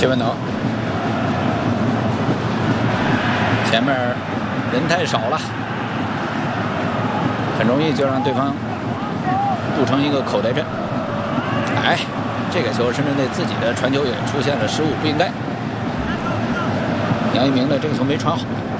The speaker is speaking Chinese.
谢文能，前面人太少了，很容易就让对方布成一个口袋阵。哎，这个球深圳队自己的传球也出现了失误，不应该。杨一鸣的这个球没传好。